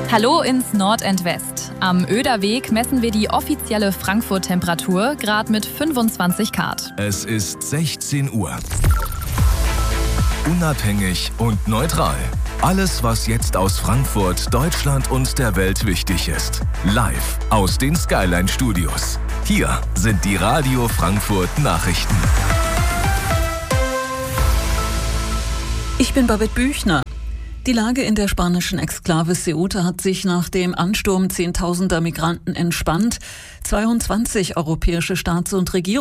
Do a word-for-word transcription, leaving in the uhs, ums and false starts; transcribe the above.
Hallo ins Nord and West. Am Oederweg messen wir die offizielle Frankfurt-Temperatur, gerade mit fünfundzwanzig Grad. Es ist sechzehn Uhr. Unabhängig und neutral. Alles, was jetzt aus Frankfurt, Deutschland und der Welt wichtig ist. Live aus den Skyline-Studios. Hier sind die Radio Frankfurt Nachrichten. Ich bin Babette Büchner. Die Lage in der spanischen Exklave Ceuta hat sich nach dem Ansturm zehntausender Migranten entspannt. zweiundzwanzig europäische Staats- und Regierungen